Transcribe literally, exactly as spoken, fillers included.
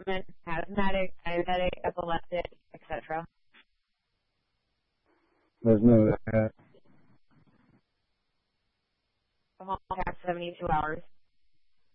asthmatic, asthmatic, diabetic, epileptic, et cetera? There's no that. Come on, past seventy-two hours.